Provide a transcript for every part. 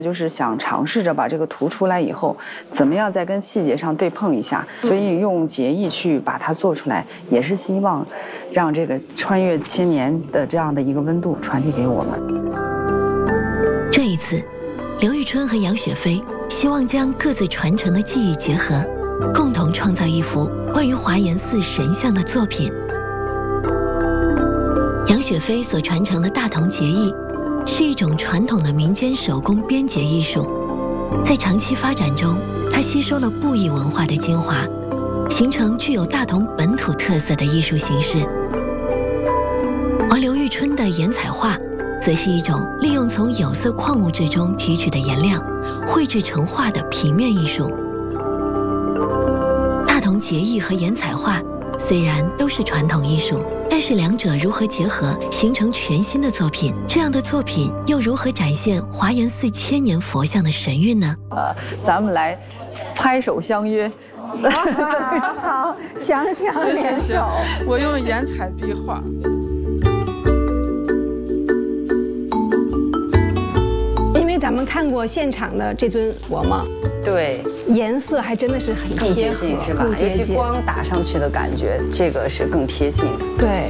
就是想尝试着把这个涂出来以后，怎么样再跟细节上对碰一下，所以用结艺去把它做出来，也是希望让这个穿越千年的这样的一个温度传递给我们。 这一次，刘玉春和杨雪飞希望将各自传承的技艺结合，共同创造一幅关于华严寺神像的作品。杨雪飞所传承的大同结艺是一种传统的民间手工编结艺术，在长期发展中，它吸收了布艺文化的精华，形成具有大同本土特色的艺术形式。而刘玉春的颜彩画则是一种利用从有色矿物质中提取的颜料绘制成画的平面艺术。大同结艺和颜彩画虽然都是传统艺术，但是两者如何结合形成全新的作品？这样的作品又如何展现华严寺千年佛像的神韵呢？ 咱们来拍手相约。 好，强强联手。 我用颜彩壁画。 因为咱们看过现场的这尊佛嘛， 对， 颜色还真的是很更接贴合， 近是吧？尤其光打上去的感觉，这个是更贴近。 对，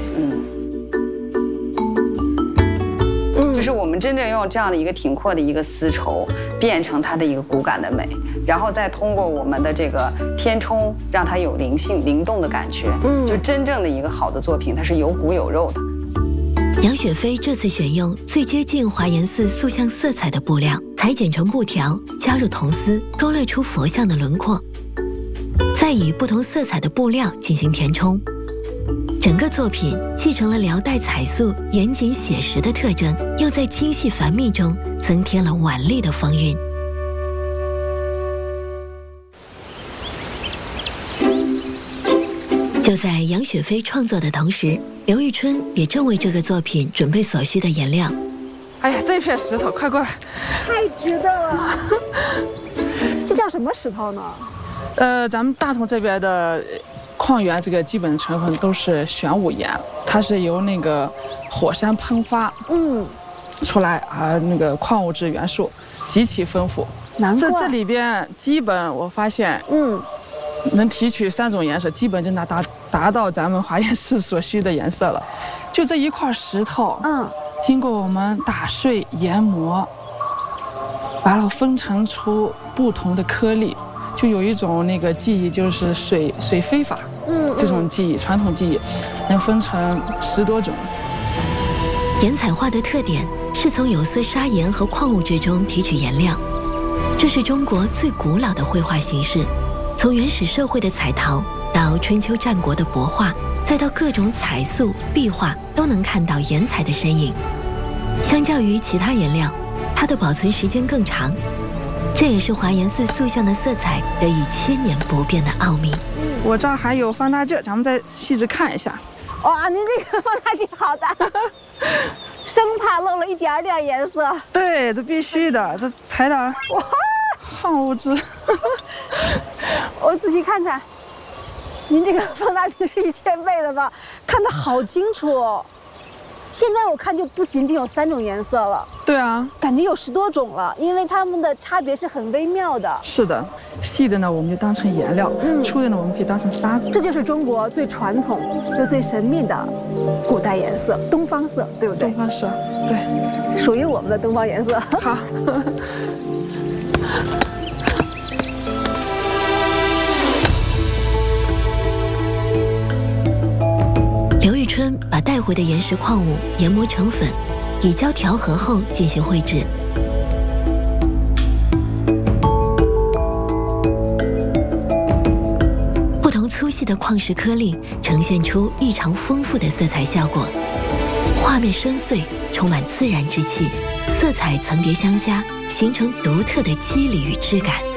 就是我们真正用这样的一个挺阔的一个丝绸，变成它的一个骨感的美，然后再通过我们的这个填充，让它有灵性、灵动的感觉。就真正的一个好的作品，它是有骨有肉的。 杨雪飞这次选用最接近华严寺塑像色彩的布料，裁剪成布条，加入铜丝，勾勒出佛像的轮廓，再以不同色彩的布料进行填充。整个作品继承了辽代彩塑严谨写实的特征，又在精细繁密中增添了婉丽的风韵。就在杨雪飞创作的同时，刘玉春也正为这个作品准备所需的颜料。 哎呀，这片石头，快过来！ 太值得了。这叫什么石头呢？ 咱们大同这边的矿源，这个基本成分都是玄武岩，它是由那个火山喷发，出来啊，那个矿物质元素极其丰富。 难怪这里边基本我发现，能提取3种颜色，基本就达到咱们华严寺所需的颜色了。就这一块石头，经过我们打碎研磨，完了分成出不同的颗粒，就有一种那个技艺，就是水飞法，这种技艺，传统技艺，能分成10多种。 颜彩画的特点是从有色砂岩和矿物质中提取颜料，这是中国最古老的绘画形式。从原始社会的彩陶到春秋战国的帛画，再到各种彩塑、壁画，都能看到颜彩的身影。相较于其他颜料，它的保存时间更长，这也是华严寺塑像的色彩得以千年不变的奥秘。 我这儿还有放大镜，咱们再细致看一下。 哇，您这个放大镜好大，生怕漏了一点点颜色。 对，这必须的，这裁的哇，矿物质。 我仔细看看，您这个放大镜是1000倍的吧？看得好清楚哦。现在我看就不仅仅有3种颜色了， 对啊， 感觉有10多种了，因为它们的差别是很微妙的。 是的，细的呢我们就当成颜料，粗的呢我们可以当成沙子。 这就是中国最传统又最神秘的古代颜色——东方色，对不对？ 东方色，对， 属于我们的东方颜色。 好。 刘玉春把带回的岩石矿物研磨成粉，以胶调和后进行绘制。不同粗细的矿石颗粒呈现出异常丰富的色彩效果，画面深邃，充满自然之气，色彩层叠相加，形成独特的肌理与质感。